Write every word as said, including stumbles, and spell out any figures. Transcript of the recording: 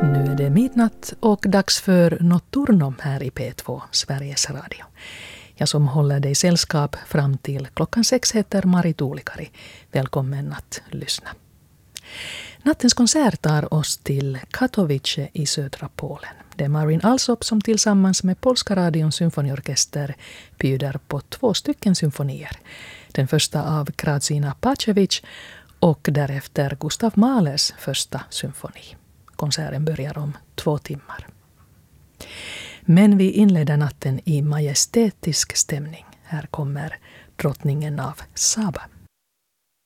Nu är det midnatt och dags för Notturno här i P två, Sveriges Radio. Jag som håller dig sällskap fram till klockan sex heter Mari Tuulikari. Välkommen att lyssna. Nattens konsert tar oss till Katowice i södra Polen. Det är Marin Alsop som tillsammans med Polska radions symfoniorkester bjuder på två stycken symfonier. Den första av Kradzina Pacevic och därefter Gustav Mahlers första symfoni. Konserten börjar om två timmar. Men vi inleder natten i majestätisk stämning. Här kommer drottningen av Saba.